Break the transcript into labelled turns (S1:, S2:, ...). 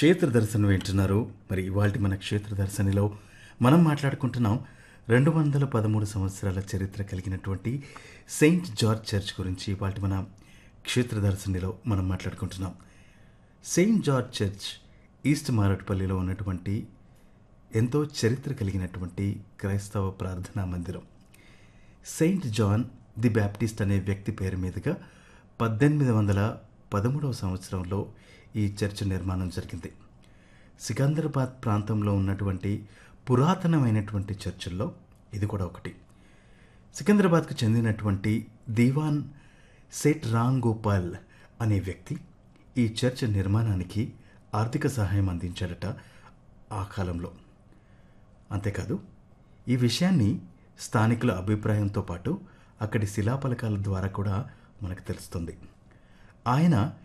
S1: క్షేత్ర దర్శనం వింటున్నారు. మరి ఇవాల్టి మన క్షేత్ర దర్శనిలో మనం మాట్లాడుకుంటున్నాం 213 సంవత్సరాల చరిత్ర కలిగినటువంటి సెయింట్ జార్జ్ చర్చ్ గురించి. ఇవాల్టి మన క్షేత్ర దర్శనిలో మనం మాట్లాడుకుంటున్నాం. సెయింట్ జార్జ్ చర్చ్ ఈస్ట్ మారట్పల్లిలో ఉన్నటువంటి ఎంతో చరిత్ర కలిగినటువంటి క్రైస్తవ ప్రార్థనా మందిరం. సెయింట్ జాన్ ది బ్యాప్టిస్ట్ అనే వ్యక్తి పేరు మీదుగా 1813 సంవత్సరంలో ఈ చర్చ్ నిర్మాణం జరిగింది. సికందరాబాద్ ప్రాంతంలో ఉన్నటువంటి పురాతనమైనటువంటి చర్చిల్లో ఇది కూడా ఒకటి. సికందరాబాద్కు చెందినటువంటి దివాన్ సేట్ రామ్ గోపాల్ అనే వ్యక్తి ఈ చర్చ్ నిర్మాణానికి ఆర్థిక సహాయం అందించాడట ఆ కాలంలో. అంతేకాదు, ఈ విషయాన్ని స్థానికుల అభిప్రాయంతో పాటు అక్కడి శిలాఫలకాల ద్వారా కూడా మనకు తెలుస్తుంది. ఆయన